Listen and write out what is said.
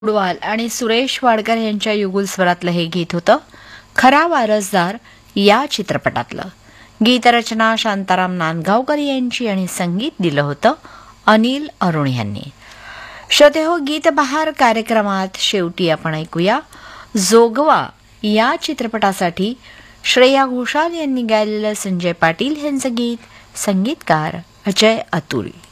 उडवाल आणि सुरेश वाडकर यांच्या युगुल स्वरातलं हे गीत होतं खरा वारसदार या चित्रपटातलं. गीतरचना शांताराम नांदगावकर यांची आणि संगीत दिलं होतं अनिल अरुण यांनी. श्रोते हो, गीत बहार कार्यक्रमात शेवटी आपण ऐकूया जोगवा या चित्रपटासाठी श्रेया घोषाल यांनी गायलेलं संजय पाटील यांचं गीत, संगीतकार अजय अतुल.